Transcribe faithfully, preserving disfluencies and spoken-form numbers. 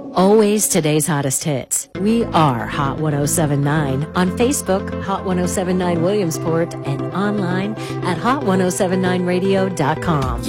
Always today's hottest hits. We are Hot ten seventy-nine on Facebook, Hot ten seventy-nine Williamsport, and online at hot ten seventy-nine radio dot com.